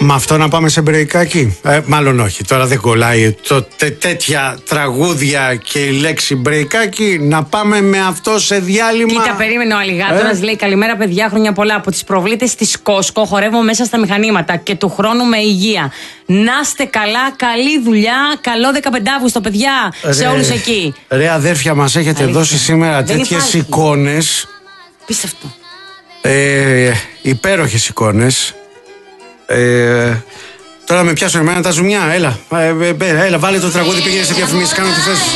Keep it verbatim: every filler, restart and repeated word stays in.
Με αυτό να πάμε σε μπρεϊκάκι. Ε, μάλλον όχι, τώρα δεν κολλάει το, τε, τέτοια τραγούδια και η λέξη μπρεϊκάκι. Να πάμε με αυτό σε διάλειμμα. Κοίτα, περίμενε ο Αλιγάτορας, ε? λέει καλημέρα παιδιά, χρόνια πολλά. Από τις προβλήτες της Κόσκο χορεύω μέσα στα μηχανήματα και του χρόνου με υγεία. Να είστε καλά, καλή δουλειά, καλό δεκαπέντε Αυγούστου, παιδιά, ρε, σε όλους εκεί. Ρε αδέρφια, μας έχετε Αλήθεια. δώσει σήμερα τέτοιες εικόνες. Πίστευτο. Ε, υπέροχες εικόνες. Ε, τώρα με πιάσουν εμένα τα ζουμιά. Έλα, ε, ε, ε, έλα, βάλε το τραγούδι, πήγαινε σε διαφημίσεις, κάνω τι θες.